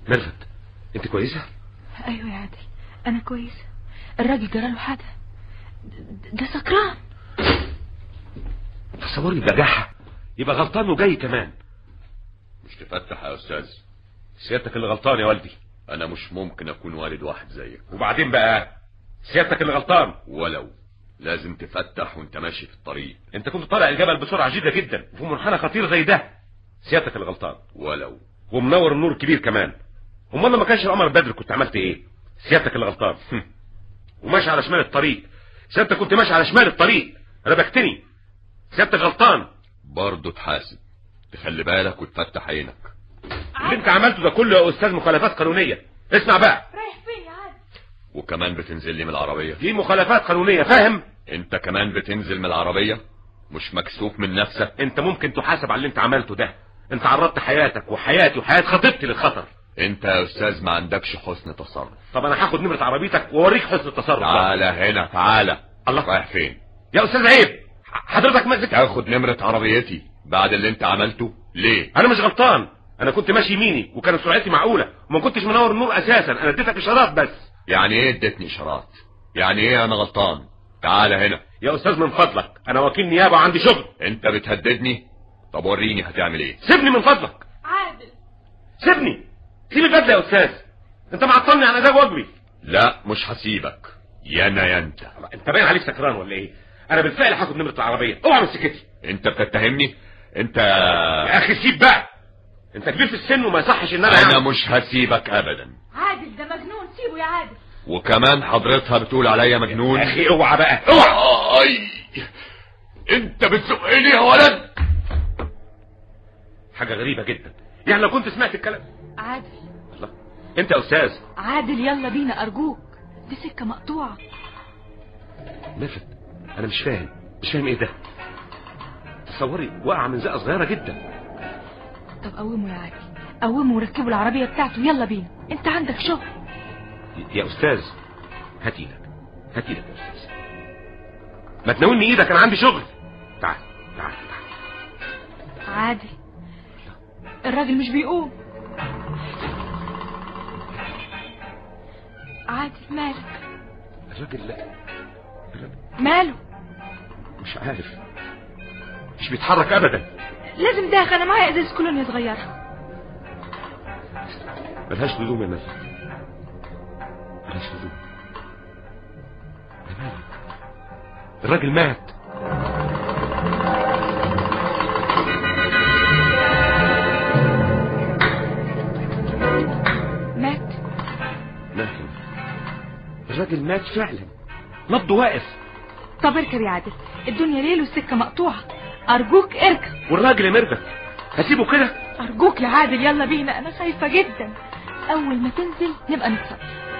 ميرفت، انت كويسة؟ ايوه يا عادل، انا كويسة. الراجل جراله حاجة، ده سكران. تصوري بجاحة، يبقى غلطان وجاي كمان. مش تفتح يا استاذ؟ سيادتك اللي غلطان يا والدي. انا مش ممكن اكون والد واحد زيك. وبعدين بقى سيادتك اللي غلطان. ولو لازم تفتح وانت ماشي في الطريق. انت كنت طالع الجبل بسرعة جدا جدا وفي منحنى خطير زي ده. سيادتك اللي غلطان. ولو ومنور النور كبير كمان. امال لما كانش القمر بدر كنت عملت ايه؟ سيادتك اللي غلطان. وماشي على شمال الطريق. سيادتك كنت ماشي على شمال الطريق، ربكتني. سيادتك غلطان. برضه تحاسب، تخلي بالك وتفتح عينك. اللي انت عملته ده كله يا استاذ مخالفات قانونية. اسمع بقى. رايح فين يا عادل؟ وكمان بتنزل لي من العربية. دي مخالفات قانونية، فاهم؟ انت كمان بتنزل من العربية، مش مكسوف من نفسك؟ انت ممكن تحاسب على اللي انت عملته ده. انت عرضت حياتك وحياتي وحياة خطيبتي للخطر. انت يا استاذ ما عندكش حسن تصرف. طب انا هاخد نمرة عربيتك واوريك حسن التصرف. تعالى هنا، تعالى. الله، رايح فين يا استاذ؟ عيب حضرتك ما تاخد نمرة عربيتي بعد اللي انت عملته ليه؟ انا مش غلطان، انا كنت ماشي يميني وكانت سرعتي معقولة وما كنتش منور النور اساسا. انا اديتك اشارات بس. يعني ايه اديتني اشارات؟ يعني ايه انا غلطان؟ تعالى هنا يا استاذ من فضلك، انا وكيل نيابة وعندي شغل. انت بتهددني؟ طب وريني هتعمل ايه. سيبني من فضلك. عادل سيبني، سيب البدله يا استاذ. انت معطلني عن اداء واجبي. لا مش هسيبك، يا انا يا انت. انت باين عليك سكران ولا ايه؟ انا بالفعل هاخد نمرة العربية، اوعى من سكتي. انت بتتهمني؟ انت يا اخي سيب بقى، انت كبير في السن وما يصحش ان انا مش هسيبك ابدا. عادل ده مجنون، سيبه يا عادل. وكمان حضرتها بتقول عليا مجنون؟ يا اخي اوعى بقى، اوعى. انت بتزقني يا ولد. حاجة غريبة جدا، يعني لو كنت سمعت الكلام. عادل. الله، انت يا استاذ. عادل يلا بينا ارجوك، دي سكة مقطوعة. ميرفت، انا مش فاهم ايه ده. تصوري وقع من زقة صغيرة جدا. طب قومه يا عادل، قومه وركبوا العربية بتاعته، يلا بينا، انت عندك شغل. يا استاذ هات ايدك، هات ايدك يا استاذ، ما تناولني ايدك، انا عندي شغل. تعال تعال تعال. عادل الراجل مش بيقوم. عادل مالك؟ الراجل ماله؟ مش عارف، مش بيتحرك ابدا. لازم داخل، انا معايا ازاز كولونيا صغيرة. ملهاش لزوم يا مالك، ملهاش لزوم. يا مالك، الراجل مات. الراجل مات فعلا، نبضه واقف. طب اركب يا عادل، الدنيا ليل والسكة مقطوعة، ارجوك اركب. والراجل يا ميرفت هسيبه كده؟ ارجوك يا عادل يلا بينا، انا خايفة جدا. اول ما تنزل نبقى نتصرف.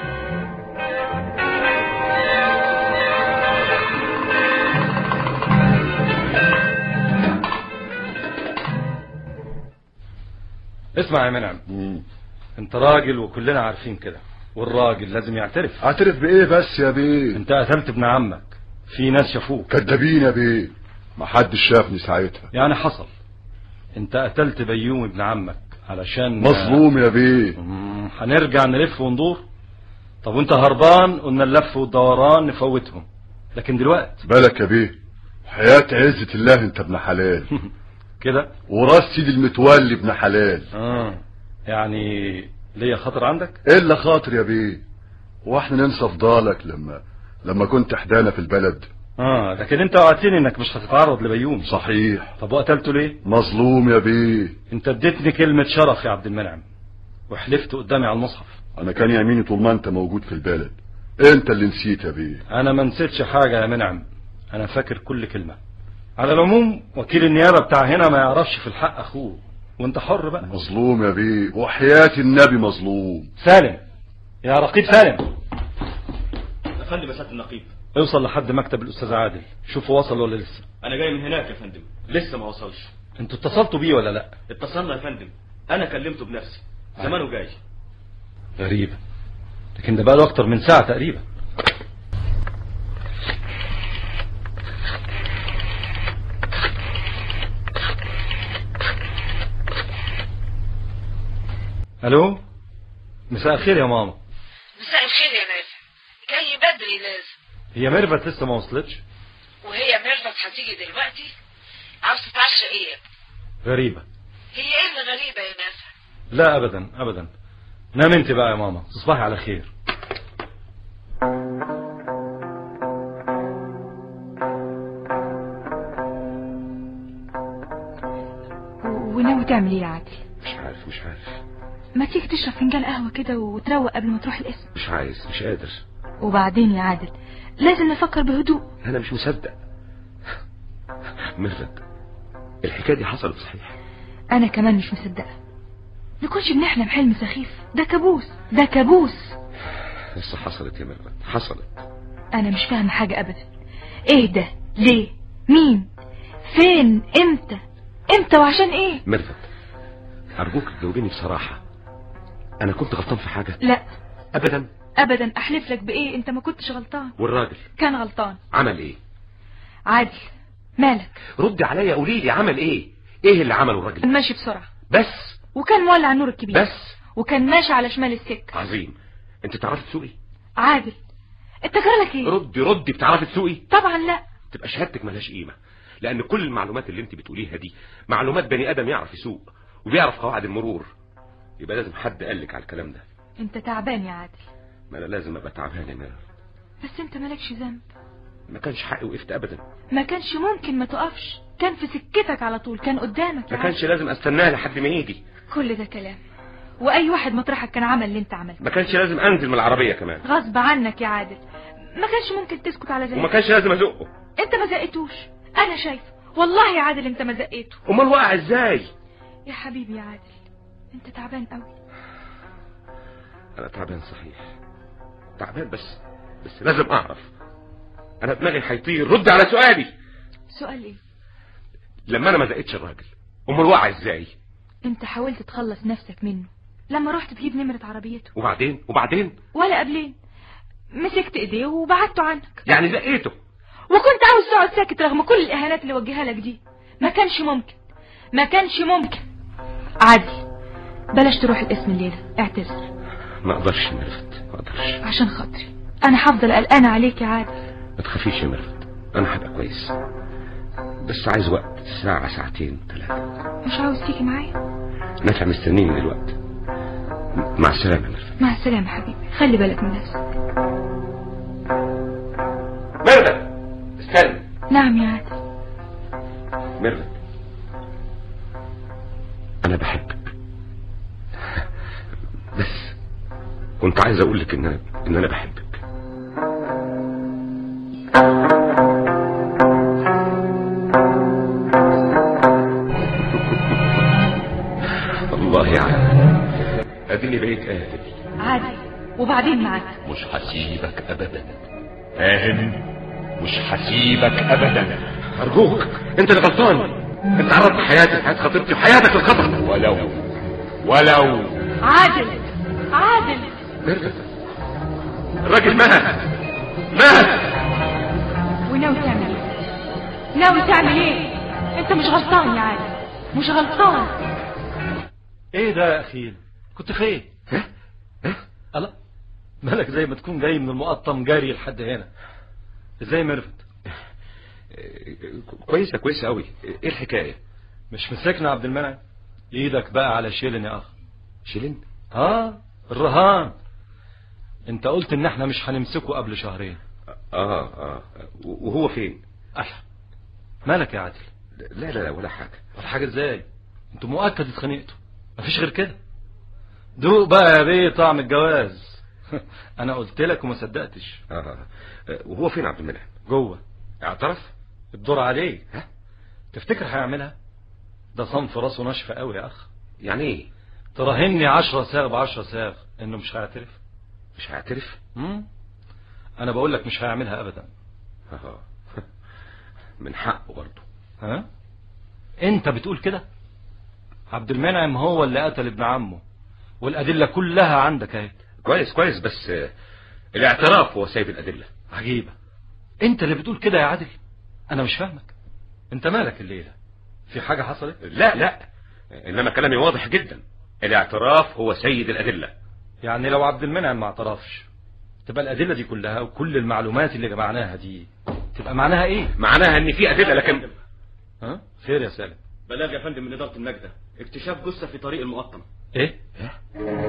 اسمع يا منعم، انت راجل وكلنا عارفين كده، والراجل لازم يعترف. اعترف بايه بس يا بيه؟ انت قتلت ابن عمك، في ناس شافوك. كدابين يا بيه، ما حدش شافني ساعتها. يعني حصل انت قتلت بيوم ابن عمك علشان مظلوم يا بيه. هنرجع نلف وندور؟ طب وانت هربان قلنا اللف والدوران نفوتهم، لكن دلوقتي بالك يا بيه، حياة عزة الله انت ابن حلال كده، وراس سيدي المتولي ابن حلال. يعني ليا خاطر عندك؟ الا خاطر يا بيه، واحنا ننسى فضالك لما كنت حدانا في البلد. لكن انت وعدتني انك مش هتتعرض لبيوم. صحيح. طب وقتلته ليه؟ مظلوم يا بيه. انت اديتني كلمة شرف يا عبد المنعم، وحلفت قدامي على المصحف. انا كان يميني طول ما انت موجود في البلد، انت اللي نسيت يا بيه. انا ما نسيتش حاجة يا منعم، انا فاكر كل كلمة. على العموم وكيل النيابة بتاع هنا ما يعرفش في الحق اخوه، وانت حر بقى. مظلوم يا بيه، وحياة النبي مظلوم. سالم يا رقيب، سالم. يا فندم يا سيادة النقيب. اوصل لحد مكتب الاستاذ عادل، شوفوا وصل ولا لسه. انا جاي من هناك يا فندم، لسه ما وصلش. انتوا اتصلتوا بيه ولا لا؟ اتصلنا يا فندم، انا كلمته بنفسي، زمانه جاي. غريبة، لكن ده بقى له اكتر من ساعة تقريبا. الو مساء الخير يا ماما. مساء الخير يا نافع، جاي بدري لازم. هي ميرفت لسه ما وصلتش؟ وهي ميرفت هتيجي دلوقتي؟ عاوز تتعشى ايه يا ابني؟ غريبة. هي ايه اللي غريبة يا نافع؟ لا ابدا ابدا. نام انت بقى يا ماما، تصبحي على خير. وناوي تعمل ايه يا عادل؟ مش عارف. ما تيجي تشرب فنجان قهوة كده وتروق قبل ما تروح القسم؟ مش عايز، مش قادر. وبعدين يا عادل لازم نفكر بهدوء. انا مش مصدق. ميرفت، الحكايه دي حصلت صحيح؟ انا كمان مش مصدقه. نكونش بنحلم حلم سخيف، ده كابوس، ده كابوس. لسه حصلت يا ميرفت، حصلت. انا مش فاهمه حاجه ابدا. ايه ده؟ ليه؟ مين؟ فين؟ امتى وعشان ايه؟ ميرفت، ارجوك تجاوبيني بصراحه. انا كنت غلطان في حاجه؟ لا ابدا ابدا. احلف لك بايه انت ما كنتش غلطان. والراجل كان غلطان. عمل ايه؟ عادل مالك؟ ردي عليا، قولي لي عمل ايه؟ ايه اللي عمله الراجل؟ كان ماشي بسرعه بس، وكان مولع النور الكبير بس، وكان ماشي على شمال السكه. عظيم. انت تعرفي تسوقي؟ عادل انت جرالك ايه؟ ردي، بتعرفي تسوقي؟ طبعا لا. تبقى شهادتك ملهاش قيمه، لان كل المعلومات اللي انت بتقوليها دي معلومات بني ادم يعرف يسوق وبيعرف قواعد المرور. يبقى لازم حد قالك على الكلام ده. انت تعبان يا عادل. ما انا لازم ابقى تعبان يا ميرفت. بس انت مالكش ذنب. ما كانش حقي وقفت ابدا. ما كانش ممكن ما تقفش، كان في سكتك على طول، كان قدامك. ما كانش لازم استناه لحد ما يجي. كل ده كلام، واي واحد مطرحك كان عمل اللي انت عملته. ما كانش لازم انزل من العربيه كمان غصب عنك يا عادل. ما كانش ممكن تسكت على ذلك. وما كانش لازم ازقه. انت ما زقتوش، انا شايفه والله يا عادل انت ما زقيته. امال وقع ازاي؟ يا حبيبي يا عادل انت تعبان قوي. انا تعبان صحيح، تعبان، بس لازم اعرف. انا دماغي هيطير. رد على سؤالي. سؤال ايه؟ لما انا ما زقتش الراجل، امال وقع ازاي؟ انت حاولت تخلص نفسك منه لما رحت تجيب نمرة عربيته. وبعدين ولا قبلين مسكت ايديه وبعدته عنك. يعني زقيته. وكنت عاوز تقعد ساكت رغم كل الاهانات اللي وجهها لك دي. ما كانش ممكن. عادي بلاش تروح القسم الليله، اعتذر. ما اقدرش يا ميرفت، ما اقدرش. عشان خاطري انا هفضل قلقانه عليك يا عادل. ما تخافيش يا ميرفت، انا هبقى كويس، بس عايز وقت، ساعة، ساعتين، 3. مش عاوز تيجي معايا؟ نافع مستنيني دلوقتي. مع السلامة يا ميرفت. مع السلامة حبيبي، خلي بالك من نفسك. ميرفت استنى. نعم يا عادل. ميرفت، انا بحبك، بس كنت عايز اقول لك ان انا بحبك. والله يا عادل اديني بقيت قاتل. عادل وبعدين معاك. مش هسيبك ابدا، فاهم؟ مش هسيبك ابدا. ارجوك، انت اللي غلطان. انت عرضت حياتي، حياة خطيبتي وحياتك للخطر. ولو عادل ميرفت، الراجل مات. وناوي تعمل ايه؟ انت مش غلطان يا عادل، مش غلطان. ايه ده يا اخي؟ كنت فين؟ الله، مالك زي ما تكون جاي من المقطم جاري لحد هنا. ازاي ميرفت؟ كويسة قوي. ايه الحكاية؟ مش مسكنا عبد المنعم؟ ايدك بقى على شيلن يا اخ. شيلن؟ الرهان. انت قلت ان احنا مش هنمسكه قبل شهرين. وهو فين؟ مالك يا عادل؟ لا ولا حاجة. ازاي؟ انتوا مؤكد اتخانقتوا، مفيش غير كده. دوق بقى يا بيه طعم الجواز. انا قلت لك وما صدقتش. وهو فين عبد المنعم؟ جوه. اعترف؟ الدور عليه. تفتكر هيعملها؟ ده صنف راسه ناشفه قوي يا اخ. يعني ايه؟ تراهني 10 ساغ ب10 ساغ انه مش هيعترف. مش هيعترف؟ انا بقول لك مش هيعملها ابدا. من حقه برضه. انت بتقول كده؟ عبد المنعم هو اللي قتل ابن عمه، والادله كلها عندك اهي. كويس، بس الاعتراف هو سيد الادله. عجيبه، انت اللي بتقول كده يا عادل؟ انا مش فاهمك. انت مالك الليله؟ في حاجه حصلت؟ لا، انما كلامي واضح جدا. الاعتراف هو سيد الادله. يعني لو عبد المنعم ما اعترفش تبقى الادله دي كلها وكل المعلومات اللي جمعناها دي تبقى معناها ايه؟ معناها ان في ادله، لكن ها خير يا سالم. بلاغ يا فندم من اداره النجده، اكتشاف جثه في طريق المقطم. ايه